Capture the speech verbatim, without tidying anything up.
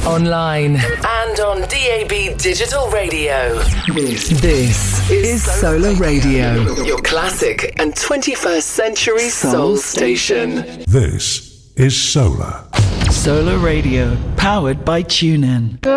online, and on D A B Digital Radio. This, this is Solar Radio, your classic and twenty-first century soul station. This is Solar. Solar Radio, powered by TuneIn.